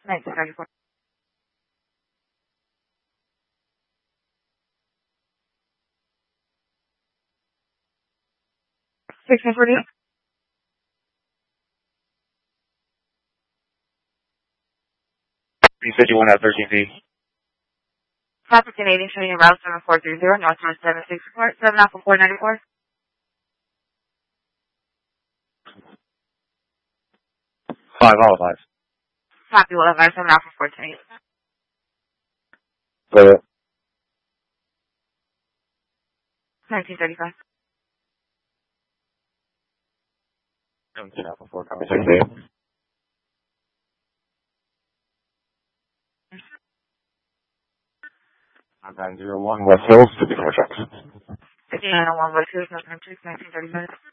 1934. 1648. You said you want to have 13 feet. Traffic Canadian showing route 7430, Northwest 76 report, 7 Alpha 494. All five. Copy, we'll have 7 Alpha 428. Go ahead. 1935. 17 Alpha 4, copy 68. I'm 901 West Hills, 54 trucks. 5901 West Hills, 1935.